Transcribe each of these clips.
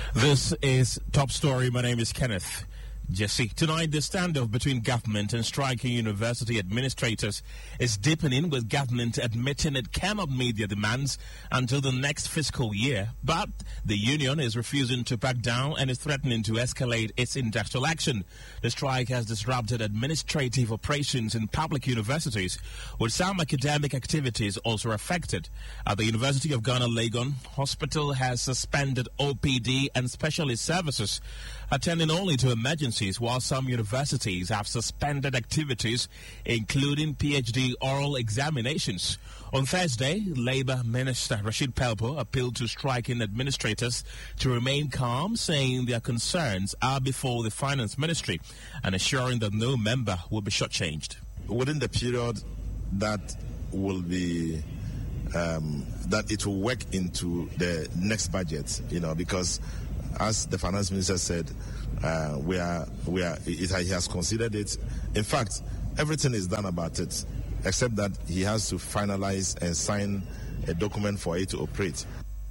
This is Top Story. My name is Kenneth Jesse. Tonight, the standoff between government and striking university administrators is deepening, with government admitting it cannot meet their demands until the next fiscal year. But the union is refusing to back down and is threatening to escalate its industrial action. The strike has disrupted administrative operations in public universities, with some academic activities also affected. At the University of Ghana, Legon Hospital has suspended OPD and specialist services, attending only to emergencies, while some universities have suspended activities, including PhD oral examinations. On Thursday, Labour Minister Rashid Pelpo appealed to striking administrators to remain calm, saying their concerns are before the Finance Ministry and assuring that no member will be shortchanged. Within the period that will be that it will work into the next budget, because as the Finance Minister said, he has considered it. In fact, everything is done about it, except that he has to finalize and sign a document for it to operate.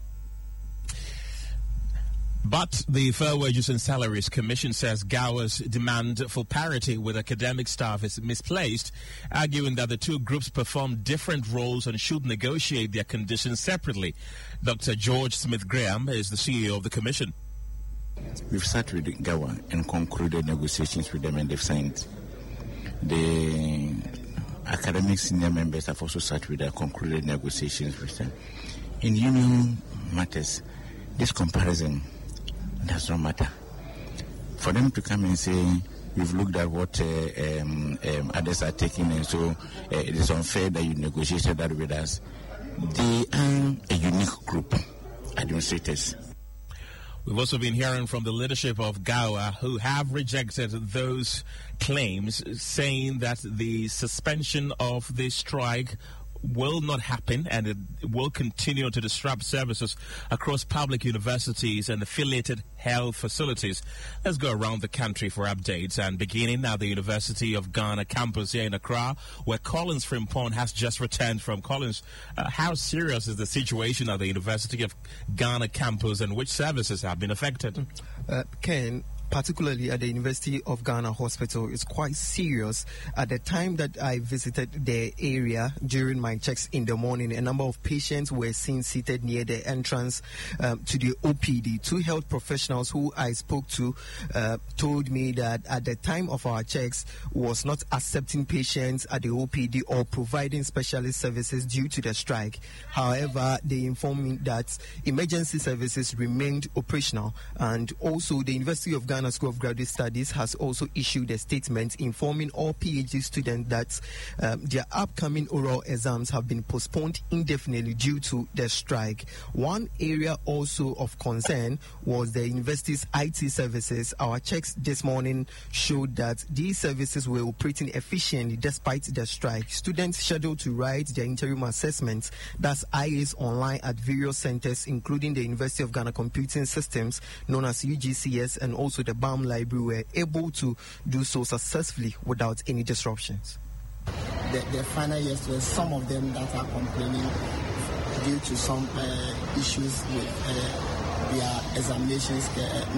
But the Fair Wages and Salaries Commission says GAWA's demand for parity with academic staff is misplaced, arguing that the two groups perform different roles and should negotiate their conditions separately. Dr. George Smith-Graham is the CEO of the commission. We've sat with GAWA and concluded negotiations with them, and they've signed. The academic senior members have also sat with and concluded negotiations with them. In union matters, this comparison does not matter. For them to come and say, we've looked at what others are taking, and so it is unfair that you negotiated that with us. They are a unique group, administrators. We've also been hearing from the leadership of GAWA, who have rejected those claims, saying that the suspension of the strike will not happen and it will continue to disrupt services across public universities and affiliated health facilities. Let's go around the country for updates, and beginning at the University of Ghana campus here in Accra, where Collins Frimpong has just returned from. Collins, how serious is the situation at the University of Ghana campus, and which services have been affected? Ken, particularly at the University of Ghana Hospital, is quite serious. At the time that I visited the area during my checks in the morning, a number of patients were seen seated near the entrance to the OPD. Two health professionals who I spoke to told me that at the time of our checks was not accepting patients at the OPD or providing specialist services due to the strike. However, they informed me that emergency services remained operational, and also the University of Ghana School of Graduate Studies has also issued a statement informing all PhD students that their upcoming oral exams have been postponed indefinitely due to the strike. One area also of concern was the university's IT services. Our checks this morning showed that these services were operating efficiently despite the strike. Students scheduled to write their interim assessments, that's IAs, online at various centers, including the University of Ghana Computing Systems, known as UGCS, and also the BAM Library, were able to do so successfully without any disruptions. The final years, there's some of them that are complaining due to some issues with their examinations,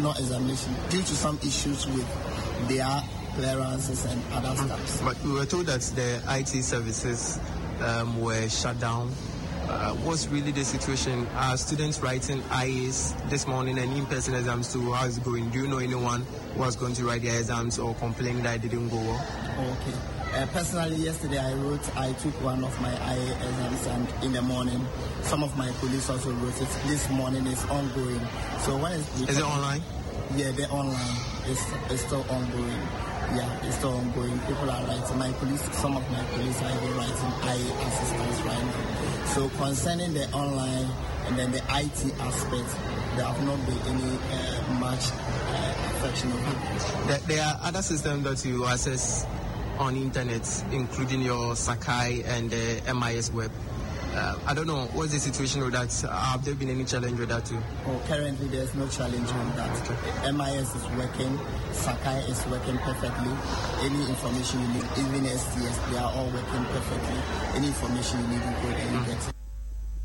due to some issues with their clearances and other stuff. But we were told that the IT services were shut down. What's really the situation? Are students writing IAs this morning and in-person exams too? How is it going? Do you know anyone who was going to write their exams or complaining that it didn't go well? Okay. Personally, yesterday I took one of my IA exams, and in the morning, some of my colleagues also wrote it. This morning is ongoing. So when is it online? Yeah, they're online. It's still ongoing. Yeah, it's still ongoing. People are writing. Some of my colleagues are even writing IA assistants right now. So concerning the online and then the IT aspect, there have not been any much affection of it. There are other systems that you access on internet, including your Sakai and the MIS web. I don't know, what's the situation with that? Have there been any challenge with that too? Currently there's no challenge with that. Okay. MIS is working, Sakai is working perfectly. Any information you need, even STS, they are all working perfectly. Any information you need, you go there and you get it.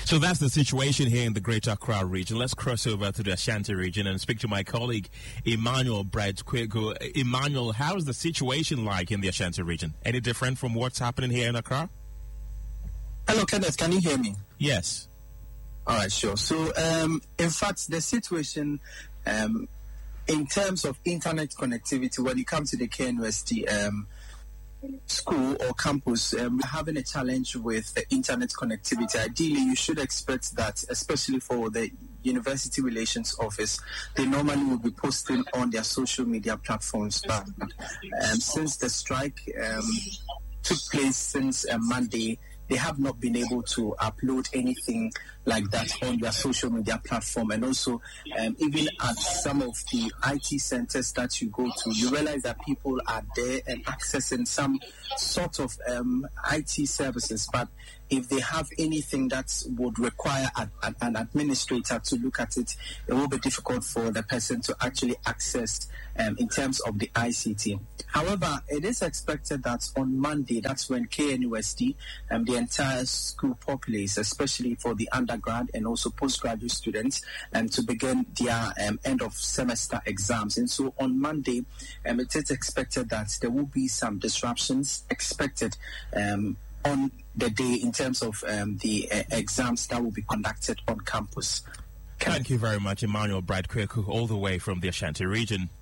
So that's the situation here in the Greater Accra region. Let's cross over to the Ashanti region and speak to my colleague, Emmanuel Bright-Kwaku. Emmanuel, how's the situation like in the Ashanti region? Any different from what's happening here in Accra? Hello, Kenneth. Can you hear me? Yes. All right, sure. So, in fact, the situation in terms of internet connectivity, when it comes to the KNUST school or campus, we're having a challenge with the internet connectivity. Ideally, you should expect that, especially for the University Relations Office, they normally will be posting on their social media platforms. But since the strike took place since Monday, they have not been able to upload anything like that on their social media platform. And also, even at some of the IT centers that you go to, you realize that people are there and accessing some sort of IT services. But if they have anything that would require an administrator to look at it, it will be difficult for the person to actually access in terms of the ICT. However, it is expected that on Monday, that's when KNUST, the entire school populace, especially for the undergrad and also postgraduate students, to begin their end of semester exams. And so on Monday, it is expected that there will be some disruptions expected on the day in terms of the exams that will be conducted on campus. Thank you very much, Emmanuel Bright-Kwaku, all the way from the Ashanti region.